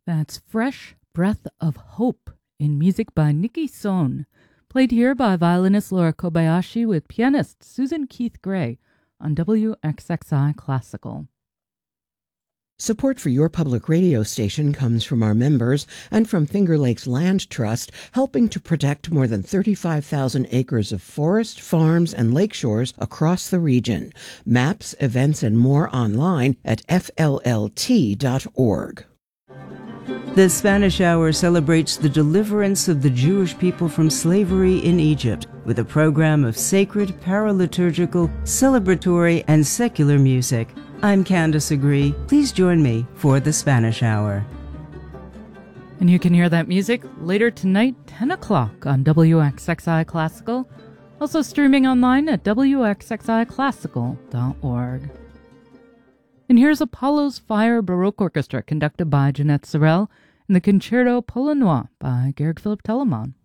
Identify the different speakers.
Speaker 1: That's Fresh Breath of Hope in music by Nikki Sohn, played here by violinist Laura Kobayashi with pianist Susan Keith Gray on WXXI Classical.
Speaker 2: Support for your public radio station comes from our members and from Finger Lakes Land Trust, helping to protect more than 35,000 acres of forest, farms, and lakeshores across the region. Maps, events, and more online at fllt.org.
Speaker 3: The Spanish Hour celebrates the deliverance of the Jewish people from slavery in Egypt with a program of sacred, paraliturgical, celebratory, and secular music. I'm Candace Agree. Please join me for the Spanish Hour.
Speaker 1: And you can hear that music later tonight, 10 o'clock on WXXI Classical, also streaming online at wxxiclassical.org. And here's Apollo's Fire Baroque Orchestra, conducted by Jeanette Sorel, and the Concerto Polonois by Georg Philipp Telemann.